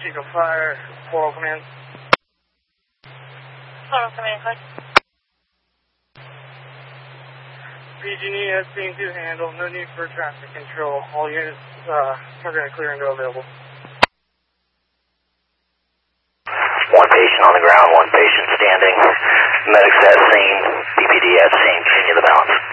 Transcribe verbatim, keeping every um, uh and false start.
Chico Fire, Coral Command. Coral Command, click. P G and E has seen to handle, no need for traffic control. All units uh, are going to clear and go available. One patient on the ground, one patient standing. Medics have seen, D P D has seen, continue the balance.